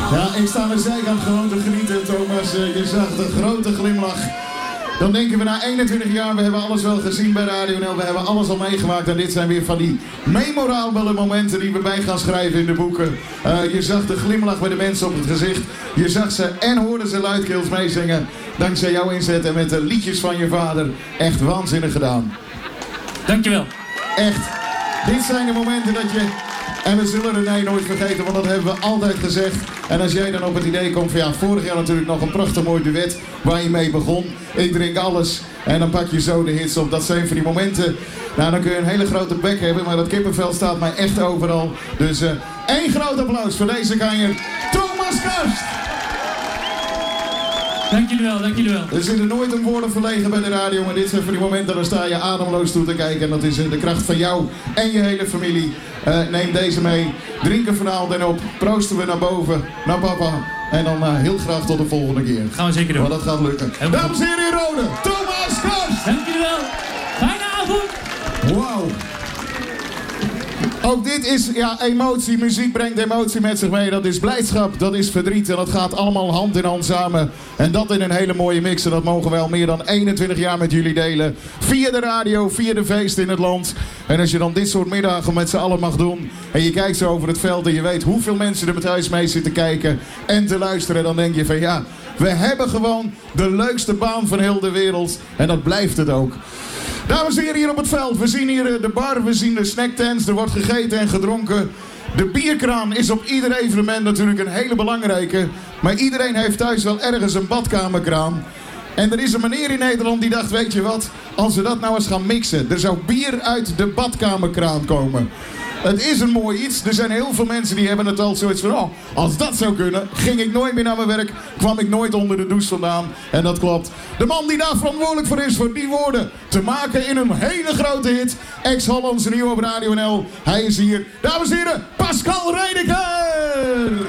Ja, ik sta aan de zijkant gewoon te genieten, Thomas. Je zag de grote glimlach. Dan denken we na 21 jaar, we hebben alles wel gezien bij Radio NL. We hebben alles al meegemaakt. En dit zijn weer van die memorabele momenten die we bij gaan schrijven in de boeken. Je zag de glimlach bij de mensen op het gezicht. Je zag ze en hoorde ze luidkeels meezingen. Dankzij jouw inzet en met de liedjes van je vader. Echt waanzinnig gedaan. Dankjewel. Echt. Dit zijn de momenten dat je... En we zullen René nooit vergeten, want dat hebben we altijd gezegd. En als jij dan op het idee komt van ja, vorig jaar natuurlijk nog een prachtig mooi duet waar je mee begon. Ik drink alles en dan pak je zo de hits op. Dat zijn van die momenten. Nou, dan kun je een hele grote bek hebben, maar dat kippenvel staat mij echt overal. Dus één groot applaus voor deze kanjer, Thomas Karst. Dank jullie wel, dank jullie wel. Er zitten nooit een woorden verlegen bij de radio, maar dit zijn van die momenten, dan sta je ademloos toe te kijken. En dat is de kracht van jou en je hele familie. Neem deze mee, drinken vanavond en op, proosten we naar boven, naar papa. En dan heel graag tot de volgende keer. Gaan we zeker doen. Maar dat gaat lukken. Dames en heren in Rode, Thomas Karst! Dank jullie wel. Fijne avond. Wauw. Ook dit is emotie. Muziek brengt emotie met zich mee. Dat is blijdschap, dat is verdriet. En dat gaat allemaal hand in hand samen. En dat in een hele mooie mix. En dat mogen wij al meer dan 21 jaar met jullie delen. Via de radio, via de feesten in het land. En als je dan dit soort middagen met z'n allen mag doen. En je kijkt zo over het veld en je weet hoeveel mensen er met huis mee zitten kijken. En te luisteren. Dan denk je van ja, we hebben gewoon de leukste baan van heel de wereld. En dat blijft het ook. Dames en heren, hier op het veld. We zien hier de bar, we zien de snacktents. Er wordt gegeten en gedronken. De bierkraan is op ieder evenement natuurlijk een hele belangrijke. Maar iedereen heeft thuis wel ergens een badkamerkraan. En er is een meneer in Nederland die dacht, weet je wat? Als we dat nou eens gaan mixen. Er zou bier uit de badkamerkraan komen. Het is een mooi iets. Er zijn heel veel mensen die hebben het al zoiets van... oh, als dat zou kunnen, ging ik nooit meer naar mijn werk. Kwam ik nooit onder de douche vandaan. En dat klopt. De man die daar verantwoordelijk voor is, voor die woorden te maken in een hele grote hit. Ex-Hollandse nieuw op Radio NL. Hij is hier. Dames en heren, Pascal Reineke!